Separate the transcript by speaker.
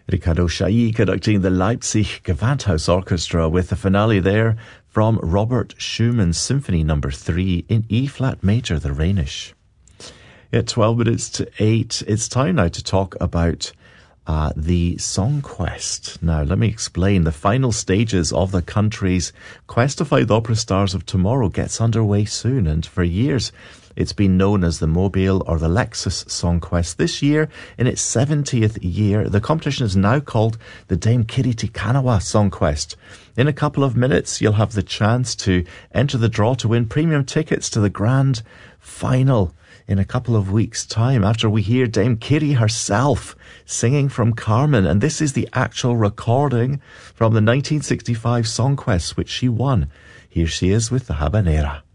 Speaker 1: Ricardo Chailly conducting the Leipzig Gewandhaus Orchestra with the finale there from Robert Schumann's Symphony No. 3 in E-flat major, the Rhenish. At 12 minutes to 8, it's time now to talk about the Song Quest. Now, let me explain. The final stages of the country's Quest to Find the Opera Stars of Tomorrow gets underway soon, and for years it's been known as the Mobile or the Lexus Song Quest. This year, in its 70th year, the competition is now called the Dame Kiri Te Kanawa Song Quest. In a couple of minutes, you'll have the chance to enter the draw to win premium tickets to the grand final in a couple of weeks' time, after we hear Dame Kiri herself singing from Carmen. And this is the actual recording from the 1965 Song Quest, which she won. Here she is with the Habanera.